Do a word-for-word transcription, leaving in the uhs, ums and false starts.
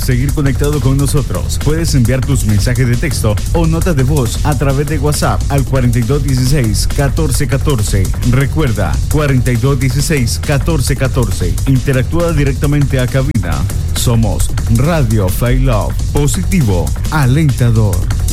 seguir conectado con nosotros, puedes enviar tus mensajes de texto o notas de voz a través de WhatsApp al cuarenta y dos dieciséis catorce catorce. Recuerda, cuarenta y dos dieciséis catorce catorce. Interactúa directamente a cabina. Somos Radio Fly Love, positivo, alentador.